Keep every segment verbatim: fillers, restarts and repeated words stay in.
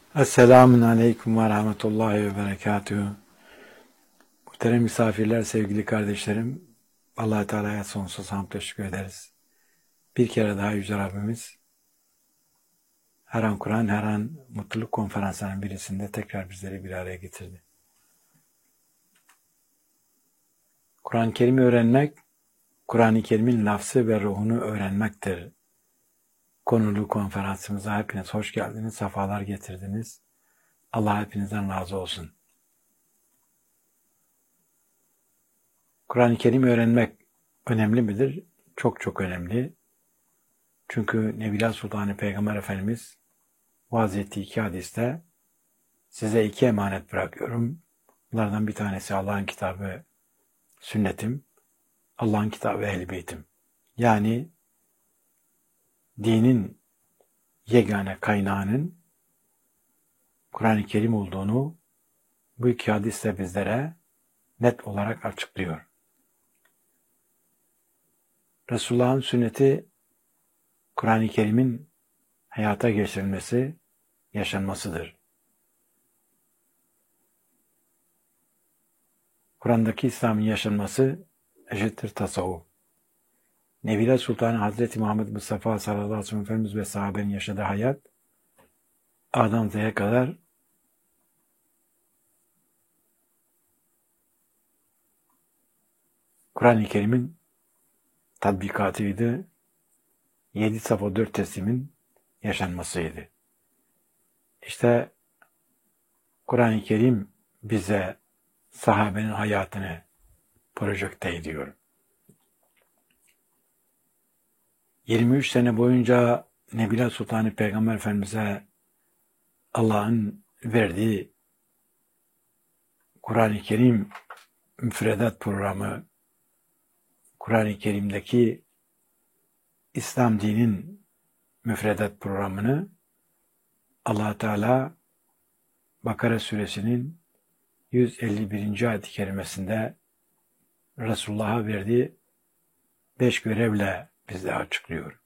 Esselamun Aleyküm ve Rahmetullahi ve Berekatühü. Muhterem misafirler, sevgili kardeşlerim, Allah-u Teala'ya sonsuz hamd teşekkür ederiz. Bir kere daha Yüce Rabbimiz, her an Kur'an, her an mutluluk konferanslarının birisinde tekrar bizleri bir araya getirdi. Kur'an-ı Kerim'i öğrenmek, Kur'an-ı Kerim'in lafzı ve ruhunu öğrenmektir. Konulu konferansımıza hepiniz hoş geldiniz, sefalar getirdiniz. Allah hepinizden razı olsun. Kur'an-ı Kerim'i öğrenmek önemli midir? Çok çok önemli. Çünkü Nebiler Sultanı Peygamber Efendimiz vaaz ettiği iki hadiste size iki emanet bırakıyorum. Bunlardan bir tanesi Allah'ın kitabı, sünnetim, Allah'ın kitabı ehl-i beytim. Yani dinin yegane kaynağının Kur'an-ı Kerim olduğunu bu iki hadisle bizlere net olarak açıklıyor. Resulullah'ın sünneti Kur'an-ı Kerim'in hayata geçirilmesi, yaşanmasıdır. Kur'an'daki İslam'ın yaşanması eşittir tasavvuf. Nebiler Sultanı Hazreti Muhammed Mustafa sallallahu aleyhi ve sellem Efendimiz ve sahabenin yaşadığı hayat, A'dan Z'ye kadar Kur'an-ı Kerim'in tatbikatıydı. Yedi safa dört teslimin yaşanmasıydı. İşte Kur'an-ı Kerim bize sahabenin hayatını projekte ediyor. yirmi üç sene boyunca Nebiler Sultanı Peygamber Efendimiz'e Allah'ın verdiği Kur'an-ı Kerim müfredat programı, Kur'an-ı Kerim'deki İslam dininin müfredat programını Allah Teala Bakara suresinin yüz elli birinci ayet-i kerimesinde Resulullah'a verdiği beş görevle bize açıklıyor.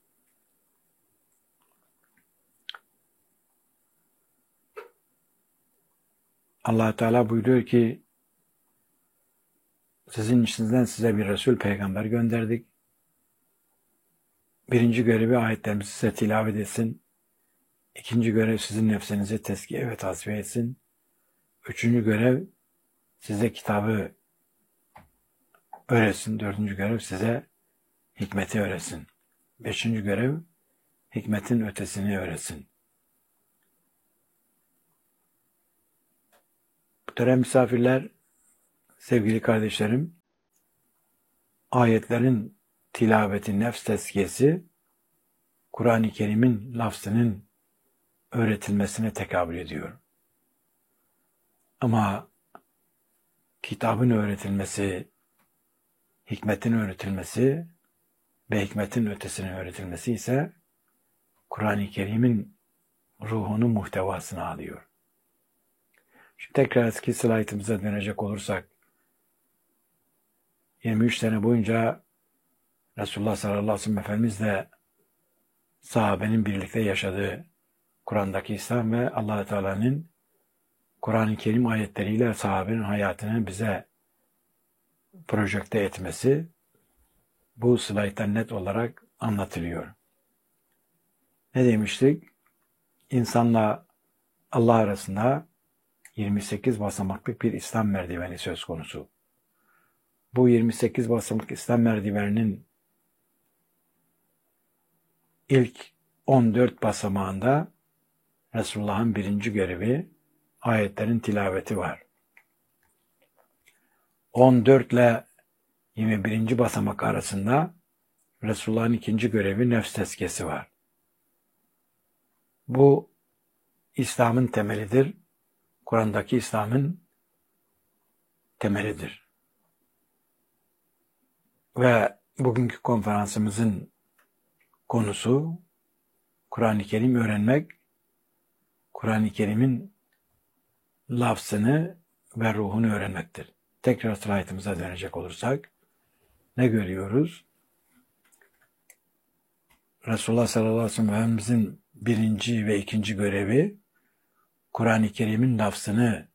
Allah Teala buyuruyor ki sizin içinizden size bir Resul peygamber gönderdik. Birinci görevi ayetlerimizi size tilavet etsin. İkinci görev sizin nefsinizi tezkiye ve tasfiye etsin. Üçüncü görev size kitabı öğretsin. Dördüncü görev size hikmeti öğretsin. Beşinci görev hikmetin ötesini öğretsin. Muhterem misafirler, sevgili kardeşlerim, ayetlerin tilaveti, nefs tezkiyesi, Kur'an-ı Kerim'in lafzının öğretilmesine tekabül ediyor. Ama kitabın öğretilmesi, hikmetin öğretilmesi ve hikmetin ötesinin öğretilmesi ise Kur'an-ı Kerim'in ruhunu, muhtevasını alıyor. Şimdi tekrar eski slaytımıza dönecek olursak, yirmi üç sene boyunca Resulullah sallallahu aleyhi ve sellem Efendimizle sahabenin birlikte yaşadığı Kur'an'daki İslam ve Allah Teala'nın Kur'an-ı Kerim ayetleriyle sahabenin hayatını bize projekte etmesi bu slayttan net olarak anlatılıyor. Ne demiştik? İnsanla Allah arasında yirmi sekiz basamaklık bir İslam merdiveni söz konusu. Bu yirmi sekiz basamaklık İslam merdiveninin ilk on dört basamağında Resulullah'ın birinci görevi ayetlerin tilaveti var. on dört ile yirmi birinci basamak arasında Resulullah'ın ikinci görevi nefs tezkiyesi var. Bu İslam'ın temelidir. Kur'an'daki İslam'ın temelidir. Ve bugünkü konferansımızın konusu Kur'an-ı Kerim öğrenmek, Kur'an-ı Kerim'in lafzını ve ruhunu öğrenmektir. Tekrar slaytımıza dönecek olursak ne görüyoruz? Resulullah sallallahu aleyhi ve sellem Efendimizin birinci ve ikinci görevi Kur'an-ı Kerim'in lafzını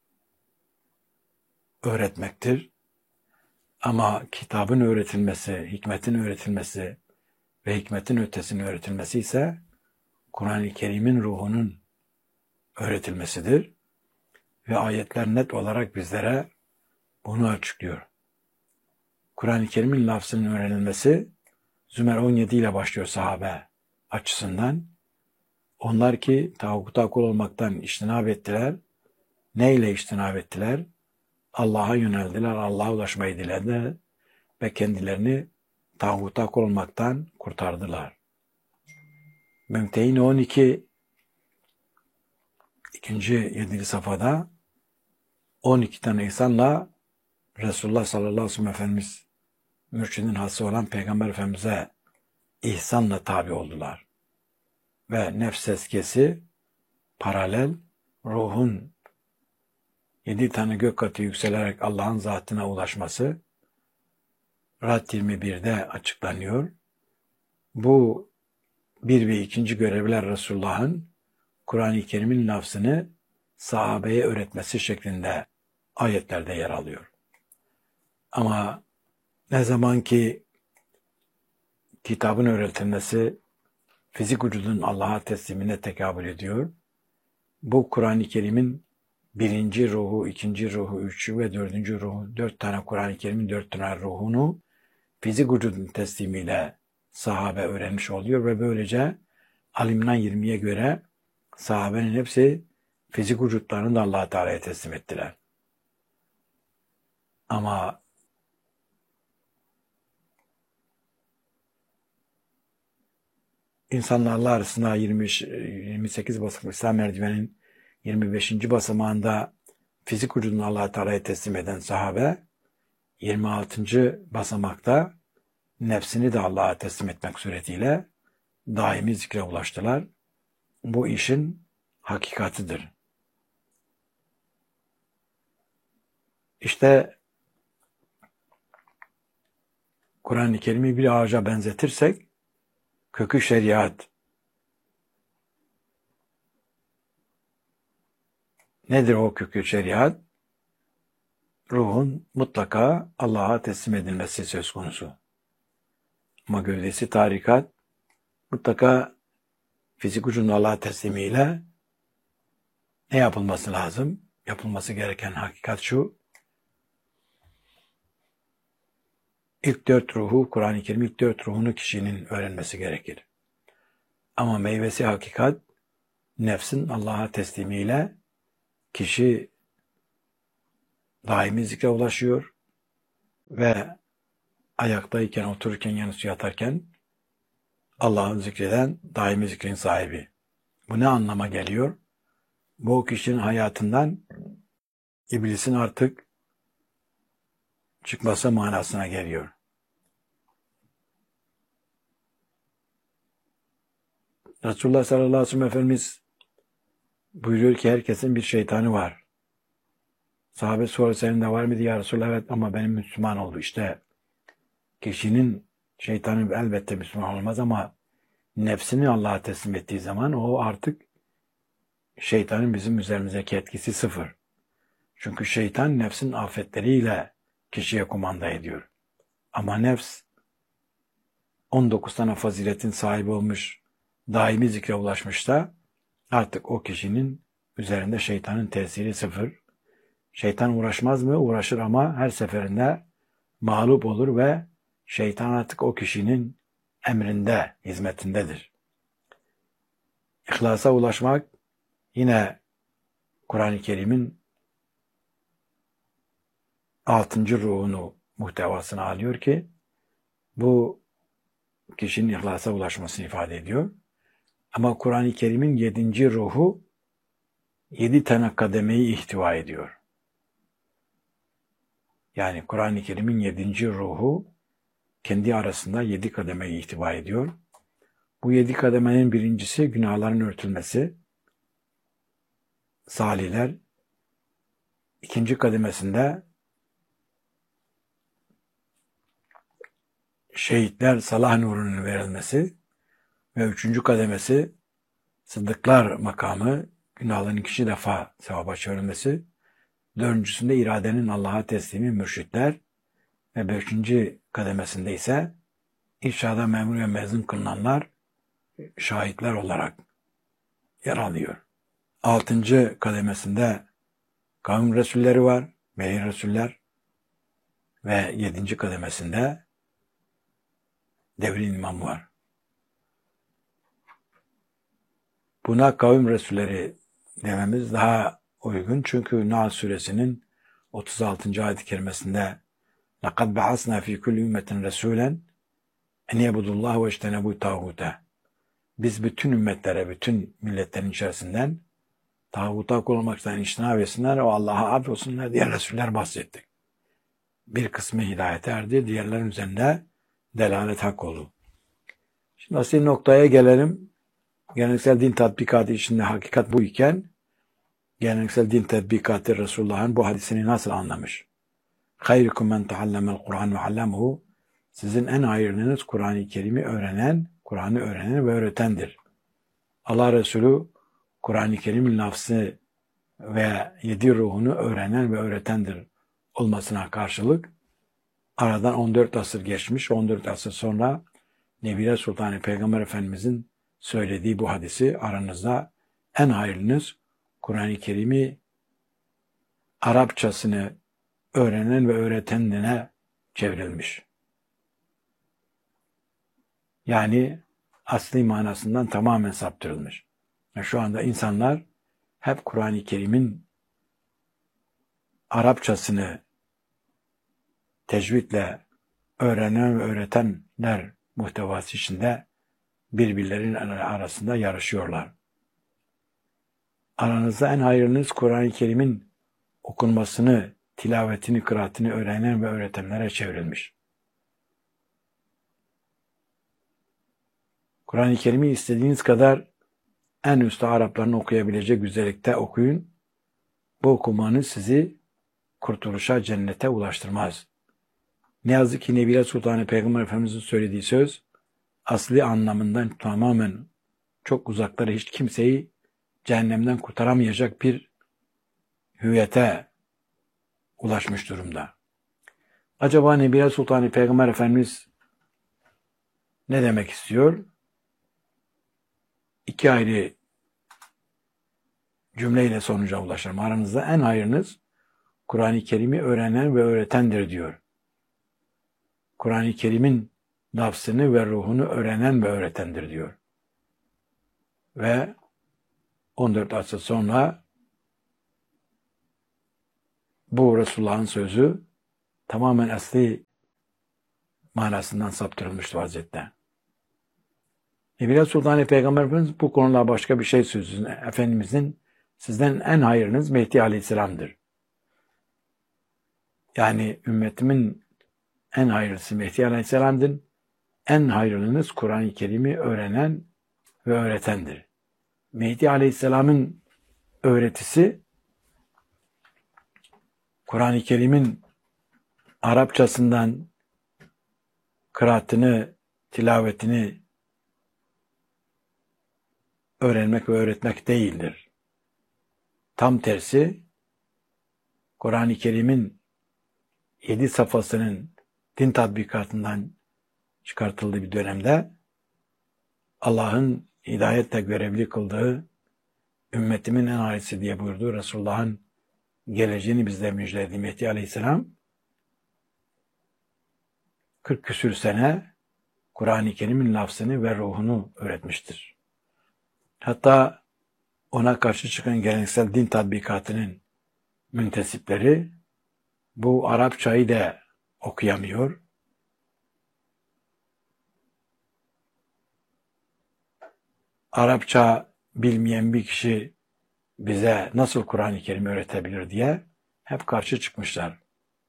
öğretmektir. Ama kitabın öğretilmesi, hikmetin öğretilmesi ve hikmetin ötesinin öğretilmesi ise Kur'an-ı Kerim'in ruhunun öğretilmesidir. Ve ayetler net olarak bizlere bunu açıklıyor. Kur'an-ı Kerim'in lafzının öğrenilmesi Zümer on yedi ile başlıyor sahabe açısından. Onlar ki tağuta kul olmaktan içtinab ettiler. Neyle içtinab ettiler? Allah'a yöneldiler, Allah'a ulaşmayı dilediler ve kendilerini tağuta kul olmaktan kurtardılar. Mümtehine on iki ikinci yedinci safhada on iki tane insanla Resulullah sallallahu aleyhi ve sellem Efendimiz mürşidin hası olan Peygamber Efendimiz'e ihsanla tabi oldular. Ve nefs eskesi paralel ruhun yedi tane gök katı yükselerek Allah'ın zatına ulaşması Rad yirmi birde açıklanıyor. Bu bir ve ikinci görevler Resulullah'ın Kur'an-ı Kerim'in lafzını sahabeye öğretmesi şeklinde ayetlerde yer alıyor. Ama ne zaman ki kitabın öğretilmesi fizik vücudun Allah'a teslimine tekabül ediyor, bu Kur'an-ı Kerim'in birinci ruhu, ikinci ruhu, üçü ve dördüncü ruhu, dört tane Kur'an-ı Kerim'in dört tane ruhunu fizik vücudun teslimiyle sahabe öğrenmiş oluyor ve böylece Al-İmran yirmiye göre sahabenin hepsi fizik vücutlarını da Allah Teala'ya teslim ettiler. Ama insanlarla arasında yirmi, yirmi sekiz basamaklı İslam merdivenin yirmi beşinci basamağında fizik vücudunu Allah Teala'ya teslim eden sahabe yirmi altıncı basamakta nefsini de Allah'a teslim etmek suretiyle daimi zikre ulaştılar. Bu işin hakikatidir. İşte Kur'an-ı Kerim'i bir ağaca benzetirsek kökü şeriat. Nedir o kökü şeriat? Ruhun mutlaka Allah'a teslim edilmesi söz konusu. Ama gövdesi tarikat mutlaka fizik ucunun Allah'a teslimiyle ne yapılması lazım? Yapılması gereken hakikat şu: İlk dört ruhu, Kur'an-ı Kerim ilk dört ruhunu kişinin öğrenmesi gerekir. Ama meyvesi hakikat, nefsin Allah'a teslimiyle kişi daimi zikre ulaşıyor ve ayaktayken, otururken, yanısı yatarken Allah'ın zikreden daimi zikrin sahibi. Bu ne anlama geliyor? Bu kişinin hayatından iblisin artık çıkması manasına geliyor. Resulullah sallallahu aleyhi ve sellem Efendimiz buyuruyor ki herkesin bir şeytanı var. Sahabe soruyor, senin de var mıydı ya Resulullah? Evet, ama benim Müslüman oldu. İşte kişinin şeytanı elbette Müslüman olmaz ama nefsini Allah'a teslim ettiği zaman o artık şeytanın bizim üzerimizdeki etkisi sıfır. Çünkü şeytan nefsin afetleriyle kişiye kumanda ediyor. Ama nefs on dokuz tane faziletin sahibi olmuş, daimi zikre ulaşmış da artık o kişinin üzerinde şeytanın tesiri sıfır. Şeytan uğraşmaz mı? Uğraşır ama her seferinde mağlup olur ve şeytan artık o kişinin emrinde, hizmetindedir. İhlasa ulaşmak yine Kur'an-ı Kerim'in altıncı ruhunu, muhtevasını alıyor ki bu kişinin ihlasa ulaşmasını ifade ediyor. Ama Kur'an-ı Kerim'in yedinci ruhu yedi tane kademeyi ihtiva ediyor. Yani Kur'an-ı Kerim'in yedinci ruhu kendi arasında yedi kademeyi ihtiva ediyor. Bu yedi kademenin birincisi günahların örtülmesi, salihler. İkinci kademesinde şehitler salah nurunun verilmesi ve üçüncü kademesi sıddıklar makamı, günahların iki defa sevaba çevrilmesi, dördüncüsünde iradenin Allah'a teslimi mürşitler ve beşinci kademesinde ise irşada memur ve mezun kılınanlar şahitler olarak yer alıyor. Altıncı kademesinde kavim resulleri var, veli resuller ve yedinci kademesinde devrin imamı var. Buna kavim resulleri dememiz daha uygun çünkü Nahl suresinin otuz altıncı ayet-i kerimesinde لَقَدْ بَعَثْنَا ف۪ي كُلِّ اُمَّةٍ رَسُولًا اَنْ يَبُدُ اللّٰهُ وَاجْتَنَبُوا تَاغُوتَ. Biz bütün ümmetlere, bütün milletlerin içerisinden tağuta kul olmaktan içtina etsinler ve Allah'a abd olsunlar diye Resuller bahsettik. Bir kısmı hidayete erdi, diğerlerin üzerinde delalet hak oldu. Şimdi asıl noktaya gelelim. Geleneksel din tatbikatı içinde hakikat bu iken, geleneksel din tatbikatı Resulullah'ın bu hadisini nasıl anlamış? خَيْرِكُمْ مَنْ تَعَلَّمَ الْقُرْآنِ وَعَلَّمُهُ. Sizin en hayırlınız Kur'an-ı Kerim'i öğrenen, Kur'an'ı öğrenen ve öğretendir. Allah Resulü Kur'an-ı Kerim'in lafzı ve yedi ruhunu öğrenen ve öğretendir olmasına karşılık aradan on dört asır geçmiş, on dört asır sonra Nebiler Sultanı Peygamber Efendimizin söylediği bu hadisi aranızda en hayırlınız Kur'an-ı Kerim'i Arapçasını öğrenen ve öğretenine çevrilmiş. Yani asli manasından tamamen saptırılmış. Yani şu anda insanlar hep Kur'an-ı Kerim'in Arapçasını tecvidle öğrenen ve öğretenler muhtevası içinde birbirlerinin arasında yarışıyorlar. Aranızda en hayırlınız Kur'an-ı Kerim'in okunmasını, tilavetini, kıraatini öğrenen ve öğretenlere çevrilmiş. Kur'an-ı Kerim'i istediğiniz kadar en üstü Arapların okuyabileceği güzellikte okuyun. Bu okumanız sizi kurtuluşa, cennete ulaştırmaz. Ne yazık ki Nebiler Sultanı Peygamber Efendimiz'in söylediği söz asli anlamından tamamen çok uzaklara hiç kimseyi cehennemden kurtaramayacak bir hüviyete ulaşmış durumda. Acaba Nebiler Sultanı Peygamber Efendimiz ne demek istiyor? İki ayrı cümleyle sonuca ulaşırım. Aranızda en hayırınız Kur'an-ı Kerim'i öğrenen ve öğretendir diyor. Kur'an-ı Kerim'in lafzını ve ruhunu öğrenen ve öğretendir diyor. Ve on dört asır sonra bu Resulullah'ın sözü tamamen asli manasından saptırılmış vaziyette. Nebiler Sultanı Peygamber Efendimiz bu konuda başka bir şey söylüyor. Efendimizin sizden en hayırınız Mehdi Aleyhisselam'dır. Yani ümmetimin en hayırlısı Mehdi Aleyhisselam'dır. En hayırlınız Kur'an-ı Kerim'i öğrenen ve öğretendir. Mehdi Aleyhisselam'ın öğretisi Kur'an-ı Kerim'in Arapçasından kıraatını, tilavetini öğrenmek ve öğretmek değildir. Tam tersi, Kur'an-ı Kerim'in yedi safhasının din tatbikatından çıkartıldığı bir dönemde Allah'ın hidayetle görevli kıldığı ümmetimin en hayırlısı diye buyurduğu Resulullah'ın geleceğini bizlere müjdelediği Mehdi Aleyhisselam kırk küsür sene Kur'an-ı Kerim'in lafzını ve ruhunu öğretmiştir. Hatta ona karşı çıkan geleneksel din tatbikatının müntesipleri bu Arapçayı da okuyamıyor. Arapça bilmeyen bir kişi bize nasıl Kur'an-ı Kerim öğretebilir diye hep karşı çıkmışlar.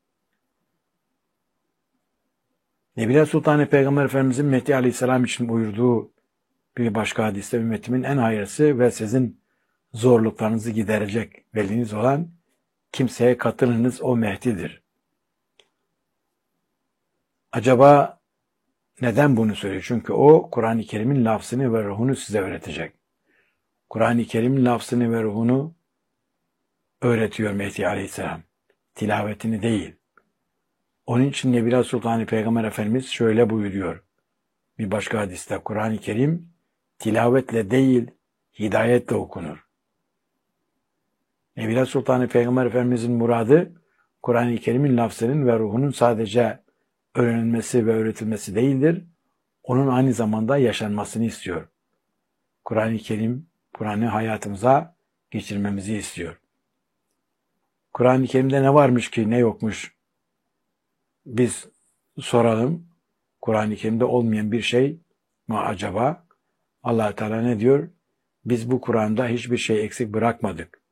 Nebiler Sultanı Peygamber Efendimizin Mehdi Aleyhisselam için buyurduğu bir başka hadiste ümmetimin en hayırlısı ve sizin zorluklarınızı giderecek veliniz olan kimseye katılınız o Mehdi'dir. Acaba neden bunu söylüyor? Çünkü o Kur'an-ı Kerim'in lafzını ve ruhunu size öğretecek. Kur'an-ı Kerim'in lafzını ve ruhunu öğretiyor Mehdi Aleyhisselam. Tilavetini değil. Onun için Nebila Sultan Peygamber Efendimiz şöyle buyuruyor. Bir başka hadiste Kur'an-ı Kerim tilavetle değil, hidayetle okunur. Nebila Sultan Peygamber Efendimizin muradı Kur'an-ı Kerim'in lafzının ve ruhunun sadece öğrenilmesi ve öğretilmesi değildir. Onun aynı zamanda yaşanmasını istiyor. Kur'an-ı Kerim, Kur'an'ı hayatımıza geçirmemizi istiyor. Kur'an-ı Kerim'de ne varmış ki ne yokmuş? Biz soralım. Kur'an-ı Kerim'de olmayan bir şey mi acaba? Allah Teala ne diyor? Biz bu Kur'an'da hiçbir şey eksik bırakmadık.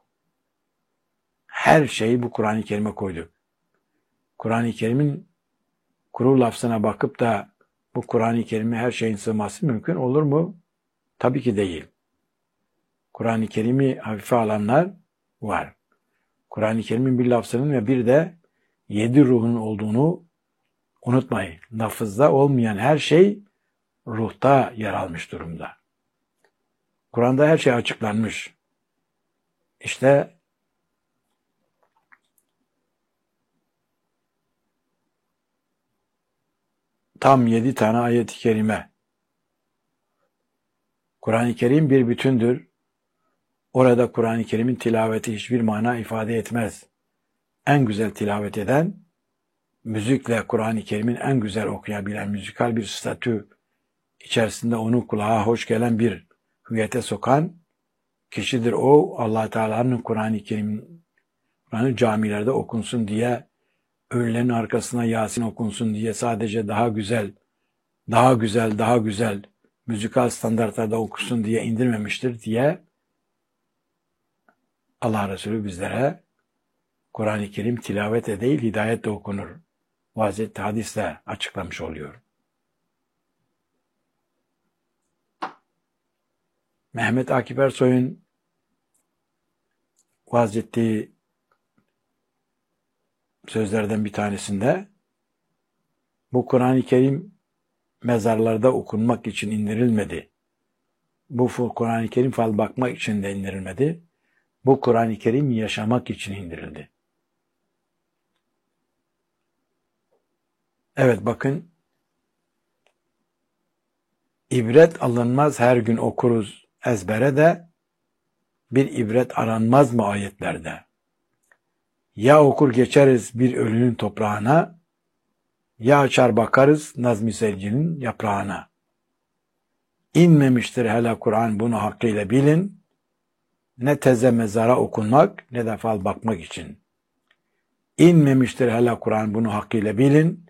Her şeyi bu Kur'an-ı Kerim'e koyduk. Kur'an-ı Kerim'in kuru lafzına bakıp da bu Kur'an-ı Kerim'e her şeyin sığması mümkün olur mu? Tabii ki değil. Kur'an-ı Kerim'i hafife alanlar var. Kur'an-ı Kerim'in bir lafzının ve bir de yedi ruhun olduğunu unutmayın. Lafızda olmayan her şey ruhta yer almış durumda. Kur'an'da her şey açıklanmış. İşte tam yedi tane ayet-i kerime. Kur'an-ı Kerim bir bütündür. Orada Kur'an-ı Kerim'in tilaveti hiçbir mana ifade etmez. En güzel tilavet eden, müzikle Kur'an-ı Kerim'in en güzel okuyabilen, müzikal bir statü içerisinde onu kulağa hoş gelen bir hüviyete sokan kişidir o. Allah Teala'nın Kur'an-ı Kerim'in Kur'an'ı camilerde okunsun diye, ölülerin arkasına Yasin okunsun diye sadece daha güzel, daha güzel, daha güzel müzikal standartlarda okusun diye indirmemiştir diye Allah Resulü bizlere Kur'an-ı Kerim tilavete değil hidayetle okunur. Vaziyette hadisle açıklamış oluyor. Mehmet Akif Ersoy'un vaz ettiği sözlerden bir tanesinde bu Kur'an-ı Kerim mezarlarda okunmak için indirilmedi. Bu Kur'an-ı Kerim fal bakmak için de indirilmedi. Bu Kur'an-ı Kerim yaşamak için indirildi. Evet bakın, ibret alınmaz her gün okuruz ezbere de bir ibret aranmaz mı ayetlerde? Ya okur geçeriz bir ölünün toprağına, ya açar bakarız Nazmi Selci'nin yaprağına. İnmemiştir hele Kur'an bunu hakkıyla bilin, ne teze mezara okunmak ne de fal bakmak için. İnmemiştir hele Kur'an bunu hakkıyla bilin,